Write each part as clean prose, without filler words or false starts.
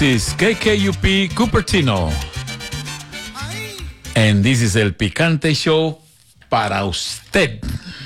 This is KKUP Cupertino. And this is El Picante Show para usted.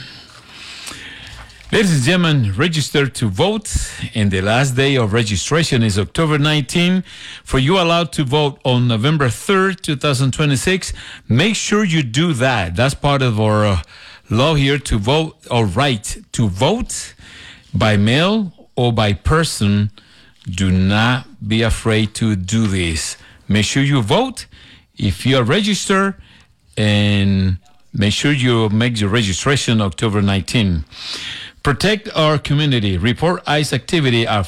Ladies and gentlemen, register to vote, and the last day of registration is October 19. For you allowed to vote on November 3rd, 2026, make sure you do that. That's part of our law here to vote, or right to vote by mail or by person. Do not be afraid to do this. Make sure you vote if you are registered, and make sure you make your registration October 19. Protect our community. Report ICE activity at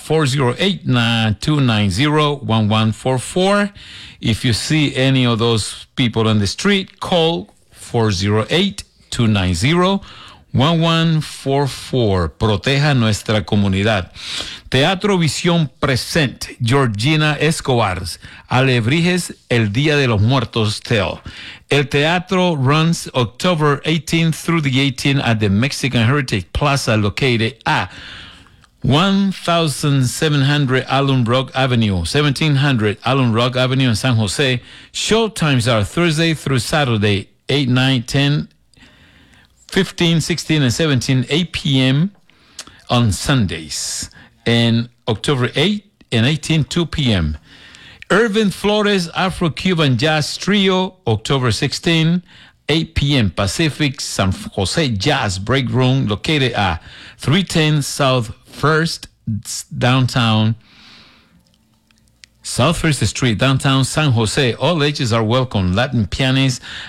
408-290-1144. If you see any of those people on the street, call 408-290-1144. Proteja nuestra comunidad. Teatro Visión present Georgina Escobar's Alebrijes, El Día de los Muertos Tale. El teatro runs October 18th through the 18th at the Mexican Heritage Plaza located at 1700 Alum Rock Avenue, 1700 Alum Rock Avenue in San Jose. Show times are Thursday through Saturday, 8, 9, 10, 15, 16, and 17, 8 p.m. on Sundays. And October 8 and 18, 2 p.m. Irvin Flores Afro-Cuban Jazz Trio, October 16, 8 p.m. Pacific San Jose Jazz Break Room, located at 310 South First Street, downtown San Jose. All ages are welcome. Latin pianists